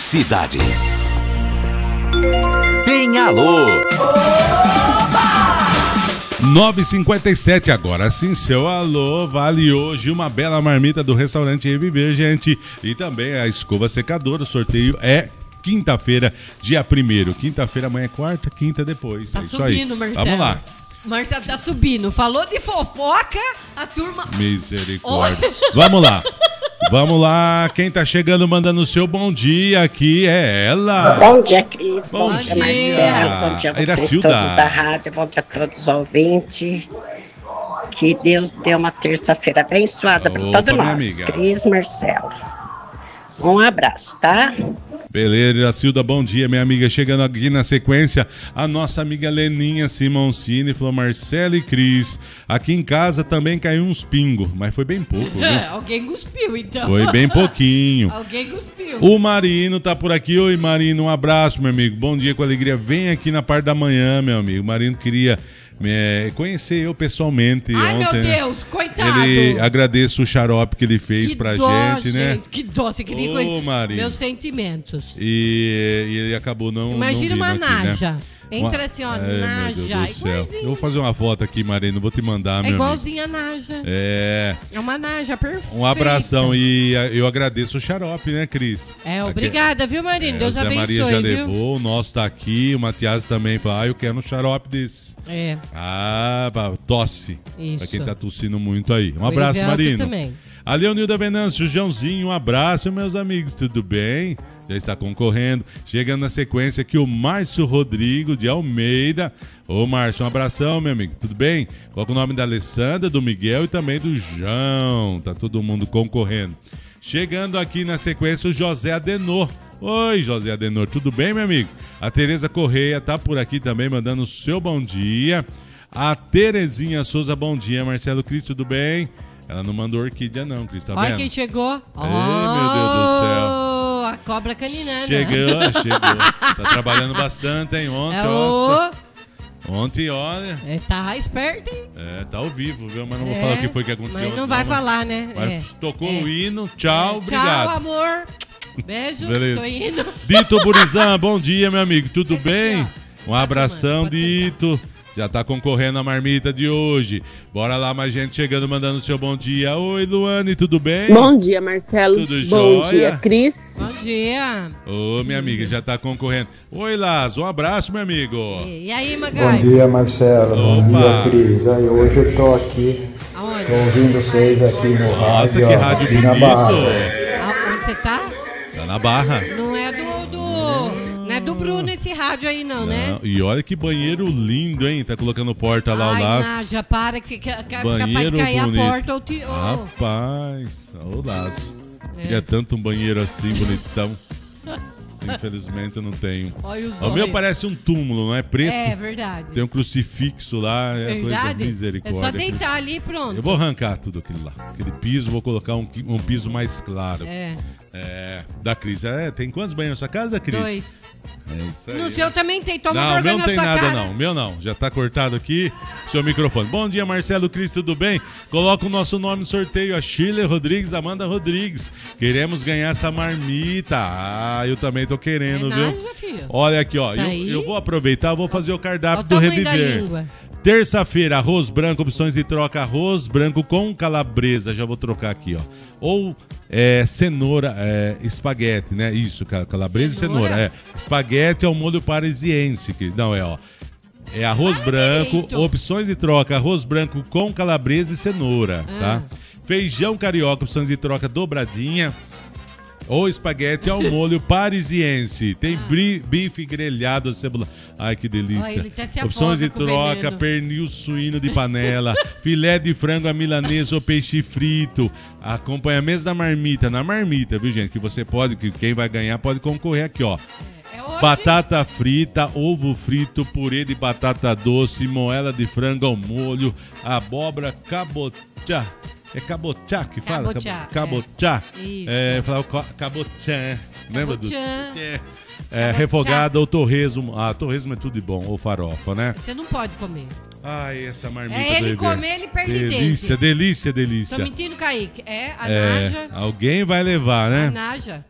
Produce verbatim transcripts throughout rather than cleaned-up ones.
Cidade. Tem alô. nove e cinquenta e sete agora sim, seu alô, vale hoje uma bela marmita do restaurante Reviver, gente, e também a escova secadora. O sorteio é quinta-feira, dia primeiro. Quinta-feira, amanhã é quarta, quinta depois. Tá é isso subindo, aí. Marcelo. Vamos lá. Marcelo tá subindo. Falou de fofoca, a turma... Misericórdia. Vamos lá. Vamos lá, quem tá chegando mandando o seu bom dia aqui é ela. Bom dia, Cris. Bom, Bom dia, dia. Marcelo. Bom dia a vocês Iracilda. todos da rádio. Bom dia a todos os ouvintes. Que Deus dê uma terça-feira abençoada para Opa, todos minha nós. amiga. Cris, Marcelo. Um abraço, tá? Beleza, Iracilda, bom dia, minha amiga. Chegando aqui na sequência, a nossa amiga Leninha Simoncini falou: Marcelo e Cris, aqui em casa também caiu uns pingos, mas foi bem pouco, viu? Alguém cuspiu, então. Foi bem pouquinho. Alguém cuspiu. O Marino tá por aqui. Oi, Marino, um abraço, meu amigo. Bom dia, com alegria. Vem aqui na parte da manhã, meu amigo. O Marino queria é, conhecer eu pessoalmente. Ai, ontem, meu Deus, coitado. Ele agradeço o xarope que ele fez que pra dó, gente, né? gente, que dó, você queria Ô, conhecer Marino. meus sentimentos. E, e ele acabou não. Imagina não uma vindo aqui, naja. Né? Entra Uma- assim, ó, Ai, meu naja. Deus do céu. Igualzinho. Eu vou fazer uma foto aqui, Marino. Vou te mandar, É meu amigo. igualzinho a naja. É. É uma naja perfeita. Um abração e a- eu agradeço o xarope, né, Cris? É, obrigada, viu, Marino? É, Deus o Zé abençoe, Maria já viu? levou, o nosso tá aqui, o Matias também falou: ah, eu quero um xarope desse. É. Ah, pá, tosse. Isso. Pra quem tá tossindo muito aí. Um O abraço, Erivelto Marino. também. A Leonilda Venâncio, Joãozinho, um abraço, meus amigos, tudo bem? Já está concorrendo. Chegando na sequência aqui o Márcio Rodrigo de Almeida. Ô, Márcio, um abração, meu amigo, tudo bem? Coloca o nome da Alessandra, do Miguel e também do João. Tá todo mundo concorrendo. Chegando aqui na sequência o José Adenor. Oi, José Adenor, tudo bem, meu amigo? A Tereza Correia tá por aqui também, mandando o seu bom dia. A Terezinha Souza, bom dia. Marcelo Cris, tudo bem? Ela não mandou orquídea não, Cris, tá Olha vendo? quem chegou. Ei, meu Deus do céu. A cobra caninana. Chegou, chegou. Tá trabalhando bastante, hein? Ontem, É nossa. o... Ontem, olha. É, tá esperto, hein? É, tá ao vivo, viu? Mas não vou É, falar o que foi que aconteceu. Mas não vai falar, né? Mas É. tocou É. o hino, tchau, É, obrigado. Tchau, amor. Beijo, Beleza. tô indo. Dito Burizan, bom dia, meu amigo. Tudo Senta bem? aqui, ó. Um abração, Pode sentar. Dito. Já tá concorrendo a marmita de hoje. Bora lá, mais gente chegando, mandando seu bom dia. Oi, Luane, tudo bem? Bom dia, Marcelo. Tudo Bom jóia? dia, Cris. Bom dia. Ô, minha amiga, já tá concorrendo. Oi, Laz, um abraço, meu amigo. E, e aí, Bom Magai? dia, Marcelo. Bom Opa. dia, Cris. Aí, hoje eu tô aqui, Aonde? tô ouvindo vocês aqui no Nossa, rádio, que ó, rádio aqui na bonito. Barra. A- Onde você tá? Tá na Barra. Não é do, do... Não é do Bruno esse rádio aí, não, né? Não, e olha que banheiro lindo, hein? Tá colocando porta lá ao Ai, lado. Naja, para que, que, que capaz Banheiro de cair bonito. a porta ou... Te, ou... Rapaz, ô Laço. É. Queria tanto um banheiro assim, bonitão. Infelizmente eu não tenho. Olha os O meu olhos. parece um túmulo, não é preto? É verdade. Tem um crucifixo lá, é coisa Verdade? É misericórdia. só deitar ali e pronto. Eu vou arrancar tudo aquilo lá. Aquele piso, vou colocar um, qui- um piso mais claro. É. É, da Cris. É, tem quantos banheiros na sua casa, Cris? Dois. É isso aí. No seu também tem. Toma Não, o vergonha meu não na tem sua nada cara. não, o meu não, já tá cortado aqui, seu microfone. Bom dia, Marcelo Cris, tudo bem? Coloca o nosso nome no sorteio, a Shirley Rodrigues, Amanda Rodrigues. Queremos ganhar essa marmita. Ah, eu também tô querendo, É viu? naja, filho. Olha aqui, ó, Isso eu, aí. eu vou aproveitar, eu vou fazer o cardápio Olha o do tamanho da Reviver. língua. Terça-feira, arroz branco, opções de troca, arroz branco com calabresa, já vou trocar aqui, ó. Ou é, cenoura, é, espaguete, né? Isso, ca- calabresa Cenoura? e cenoura. É. Espaguete é o molho parisiense, Cris. Não, é, ó. É arroz Fala branco, direito. opções de troca, arroz branco com calabresa e cenoura, Ah. tá? Feijão carioca, opções de troca dobradinha. Ou espaguete ao molho parisiense. Tem bri- bife grelhado, cebola. Ai, que delícia. Olha, ele até se Opções de afoga com o troca, veneno. pernil suíno de panela, filé de frango à milanesa ou peixe frito. Acompanhamento da marmita. Na marmita, viu, gente? Que você pode, que quem vai ganhar pode concorrer aqui, ó. É hoje. Batata frita, ovo frito, purê de batata doce, moela de frango ao molho, abóbora cabochá. É cabochá que fala? Cabochá, Cabochá. é. Isso. É, fala ca- cabochá. Lembra do... Cabochá. É, Cabochá. refogada ou torresmo. Ah, torresmo é tudo de bom. Ou farofa, né? Você não pode comer. Ai, essa marmita É ele do comer, ele perde Delícia, dente. delícia, Tô delícia. mentindo, Kaique. É a É, naja. alguém vai levar, A né? naja.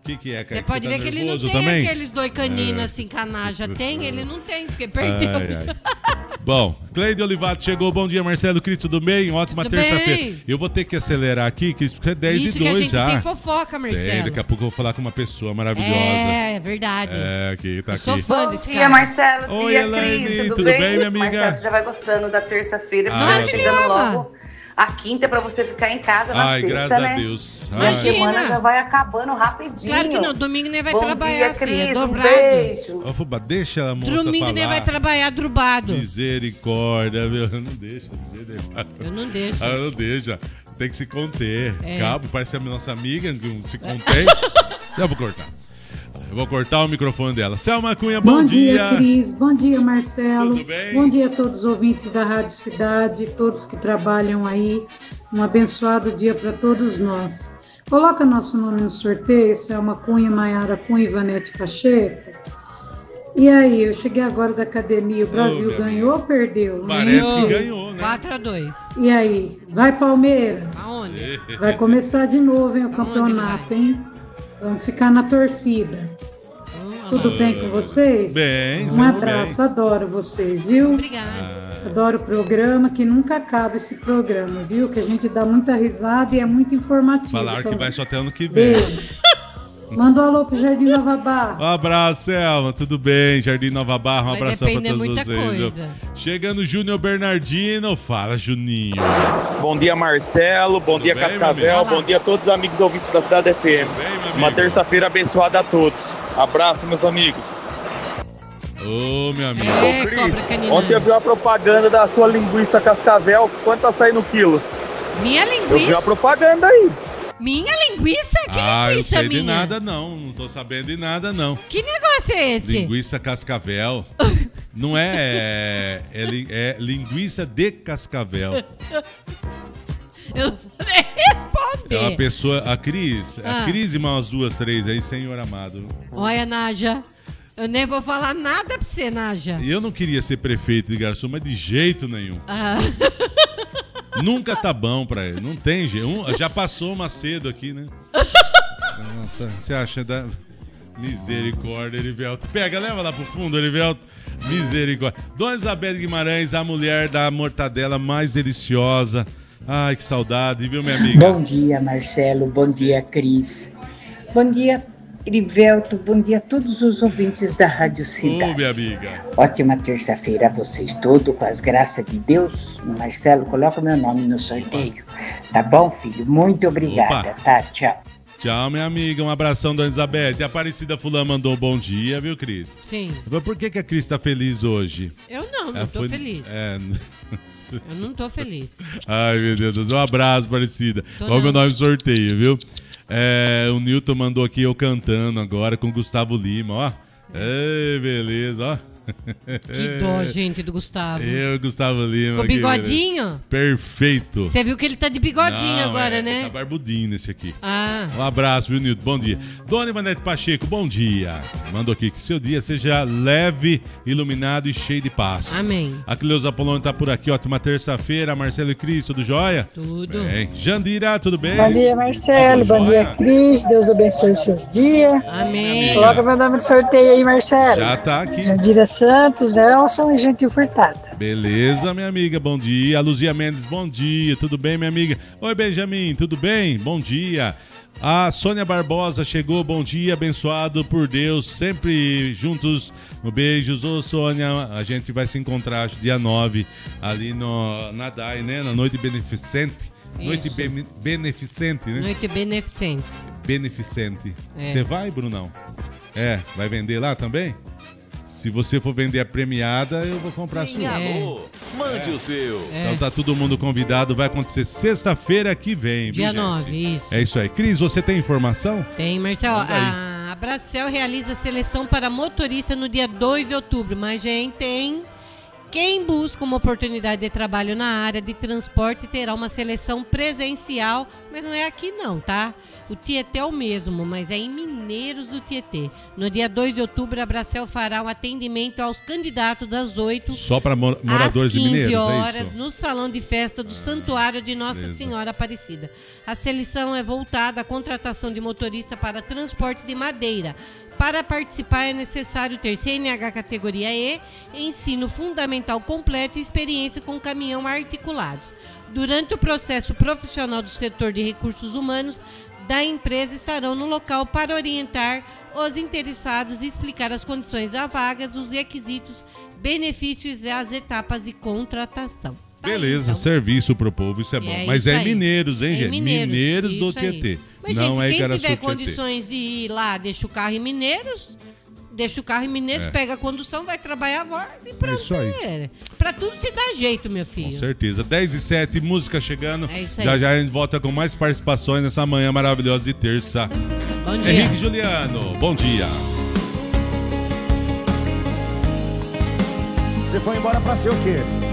O que, que é, Você Kaique? pode tá ver que ele não nervoso tem também? aqueles dois caninos É. assim, canaja. Tem? Ele não tem, porque perdeu. Ai, ai. Bom, Cleide Olivato chegou. Bom dia, Marcelo Cristo, tudo bem? Ótima Tudo terça-feira. bem. Eu vou ter que acelerar aqui, Cris, porque é dez Isso e que a dois gente já. tem fofoca, Marcelo. Tem, daqui a pouco eu vou falar com uma pessoa maravilhosa. É, é verdade. É, que tá Eu aqui. sou fã Bom desse dia, cara. Marcelo. Oi, dia, Elaine, Cris. Tudo, tudo bem? bem, minha amiga? Marcelo, você já vai gostando da terça-feira, porque Ah, vai eu chegando tô. logo a quinta pra você ficar em casa na Ai, sexta, graças né? a Deus. E a Ai. Imagina. semana já vai acabando rapidinho. Claro que não, domingo nem vai Bom trabalhar, dia, filha, Cris. Um dobrado. beijo. Ô, Fubá, deixa a moça Domingo falar. nem vai trabalhar drubado. Misericórdia, meu. Não deixa, misericórdia. Eu não deixo. Ah, não deixa. Tem que se conter. É. Cabo, parece a nossa amiga, que não se contém. Já vou cortar. Eu vou cortar o microfone dela. Selma Cunha, bom, Bom dia, dia. Cris. Bom dia, Marcelo. Tudo bem? Bom dia a todos os ouvintes da Rádio Cidade, todos que trabalham aí. Um abençoado dia para todos nós. Coloca nosso nome no sorteio, Selma Cunha, Maiara Cunha e Ivanete Pacheco. E aí, eu cheguei agora da academia, o Brasil minha ganhou ou perdeu? Parece Nem que sei. ganhou, né? quatro a dois. E aí, vai Palmeiras? Aonde? Vai começar de novo, hein, o Aonde campeonato, vai? hein? Vamos ficar na torcida. Tudo bem com vocês? Bem, Um sempre abraço, adoro vocês, viu? Obrigada. Adoro o programa, que nunca acaba esse programa, viu? Que a gente dá muita risada e é muito informativo. Falaram que também. vai só até ano que vem. Beijo. Manda um alô pro Jardim Nova Barra. Um abraço, Selma. Tudo bem? Jardim Nova Barra, um Vai abração pra depender todos muita vocês. coisa. Chegando Júnior Bernardino. Fala, Juninho. Bom dia, Marcelo. Bom dia, bem, meu Cascavel. amigo? Bom dia a todos os amigos ouvintes da Cidade F M. Tudo bem, meu amigo? Uma terça-feira abençoada a todos. Abraço, meus amigos. Ô, meu amigo. É, Ô, Cris, cobra canina. ontem eu vi uma propaganda da sua linguiça Cascavel. Quanto tá saindo o quilo? Minha Eu vi linguiça? uma propaganda aí. Minha linguiça? Que Ah, eu linguiça sei minha? de nada não, não tô sabendo de nada não. Que negócio é esse? Linguiça Cascavel. Não é, é, é li- é linguiça de Cascavel. Eu vou responder. É uma pessoa, a Cris, Ah. a Cris e mais duas, três aí, senhor amado. Olha, Naja, eu nem vou falar nada pra você, Naja. E eu não queria ser prefeito de Garçom, mas de jeito nenhum. Ah, Nunca tá bom pra ele, não tem jeito. Um- já passou uma cedo aqui, né? Nossa, você acha da... Misericórdia, Erivelto. Pega, leva lá pro fundo, Erivelto. Misericórdia. Dona Isabel Guimarães, a mulher da mortadela mais deliciosa. Ai, que saudade, viu, minha amiga? Bom dia, Marcelo. Bom dia, Cris. Bom dia, Erivelto. Bom dia a todos os ouvintes da Rádio Ô, Cidade. minha amiga. Ótima terça-feira a vocês todos, com as graças de Deus. Marcelo, coloca meu nome no sorteio. Tá bom, filho? Muito obrigada, Opa. tá? Tchau. Tchau, minha amiga. Um abração, Dona Elizabeth. E a Aparecida Fulano mandou um bom dia, viu, Cris? sim. Mas por que, que a Cris tá feliz hoje? Eu não, não Ela tô foi- feliz. É... Eu não tô feliz. Ai, meu Deus do céu. Um abraço, Aparecida. Tô Olha o meu não. nome no sorteio, viu? É, o Newton mandou aqui eu cantando agora com o Gustavo Lima, ó. Ei, beleza, ó. Que dó, gente, do Gustavo. Eu, Gustavo Lima. Com aqui, bigodinho? beleza. Perfeito. Você viu que ele tá de bigodinho Não, agora, é, né? Tá barbudinho nesse aqui. Ah, Um abraço, viu, Nilton? Bom dia. Dona Ivanete Pacheco, bom dia. Mandou aqui que seu dia seja leve, iluminado e cheio de paz. amém. A Cleusa Apolônio tá por aqui, ótima terça-feira. Marcelo e Cris, tudo jóia? Tudo. Bem. Jandira, tudo bem? Bom dia, Marcelo. Tudo Bom dia, jóia? Cris. Deus abençoe os seus dias. Amém. Coloca meu nome no sorteio aí, Marcelo. Já tá aqui. Jandira Santos, Nelson e Gentil Furtado. Beleza, minha amiga, bom dia. A Luzia Mendes, bom dia. Tudo bem, minha amiga? Oi, Benjamin, tudo bem? Bom dia. A Sônia Barbosa chegou, bom dia, abençoado por Deus, sempre juntos. Um beijos, ô Sônia. A gente vai se encontrar acho, dia nove ali no, na D A I, né? Na Noite Beneficente. Noite Isso. be- Beneficente, né? Noite beneficente. Beneficente. É. Você vai, Brunão? É, vai vender lá também? Se você for vender a premiada, eu vou comprar a sua. É. Mande o seu. É. Então tá todo mundo convidado, vai acontecer sexta-feira que vem, viu, Dia gente? nove, isso. É isso aí. Cris, você tem informação? Tem, Marcelo. Manda aí. A Bracel realiza seleção para motorista no dia dois de outubro, mas gente, tem... Quem busca uma oportunidade de trabalho na área de transporte terá uma seleção presencial Mas não é aqui não, tá? O Tietê é o mesmo, mas é em Mineiros do Tietê. No dia dois de outubro, a Bracel fará um atendimento aos candidatos das oito Só para mor moradores às quinze de Mineiros, horas, é isso? no salão de festa do ah, Santuário de Nossa beleza. Senhora Aparecida. A seleção é voltada à contratação de motorista para transporte de madeira. Para participar é necessário ter C N H categoria E, ensino fundamental completo e experiência com caminhão articulados. Durante o processo profissional do setor de recursos humanos da empresa estarão no local para orientar os interessados e explicar as condições da vaga, os requisitos, benefícios e as etapas de contratação. Tá beleza, aí, então. Serviço pro povo, isso é bom. É Mas é aí. Mineiros, hein, é gente? Mineiros, Mineiros do Tietê. Mas, não gente, é quem Igaraçu tiver Tietê. condições de ir lá, deixa o carro em Mineiros, deixa o carro em Mineiros, é. pega a condução, vai trabalhar agora e pronto. É isso aí. Pra tudo se dá jeito, meu filho. Com certeza. dez e sete, música chegando. É isso aí. Já já a gente volta com mais participações nessa manhã maravilhosa de terça. Bom dia. Henrique Juliano, bom dia. Você foi embora pra ser o quê?